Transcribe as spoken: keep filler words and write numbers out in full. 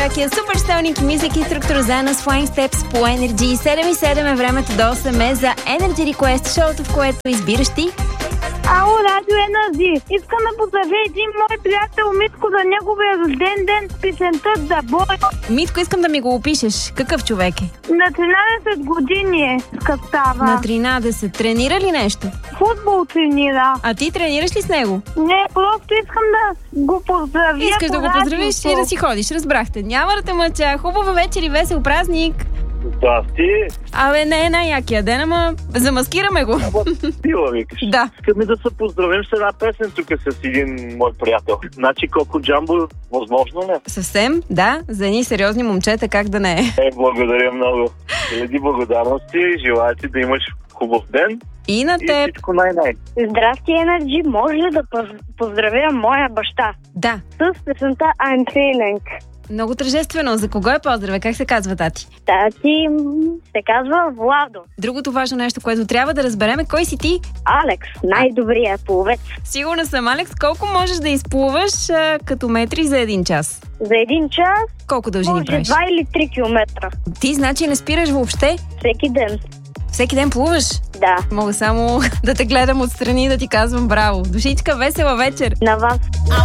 Ангелакия, Суперстелник и Мизик и Структура заедно с Flying Steps по Energy. седем и седем е времето до осем е за Energy Request, шоуто, в което избираш ти. Ало, Радио Енерджи. Искам да поздравя един мой приятел Митко за неговия рожден ден с песента за бой. Митко, искам да ми го опишеш. Какъв човек е? На тринадесет години е, като става. На тринадесет. Тренира ли нещо? Футбол тренира. А ти тренираш ли с него? Не, просто искам да го поздравя. Искаш да го поздравиш и да си ходиш, разбрахте. Няма да те мъча. Хубава вечер и весел празник. Здрасти. Абе, не е най-якия ден, ама замаскираме го. Пила викаш. Да. Искаме да се поздравим с една песен тук с един мой приятел. Значи Коко Джамбо, възможно ли? Съвсем, да. За едни сериозни момчета, как да не е. Е, благодаря много. Хиляди благодарности. Желая ти да имаш хубав ден. И на И теб. всичко най-най. Здрасти, Енерджи. Може ли да поздравя моя баща Да. с песента I'm Feeling? Много тържествено. За кого е поздраве? Как се казва тати? Тати се казва Владо. Другото важно нещо, което трябва да разберем е кой си ти. Алекс, най-добрият пловец. Сигурна съм, Алекс. Колко можеш да изплуваш а, като метри за един час? За един час Колко дължини може правиш? два или три километра. Ти, значи, не спираш въобще? Всеки ден. Всеки ден плуваш? Да. Мога само да те гледам отстрани и да ти казвам браво. Душичка, весела вечер! На вас.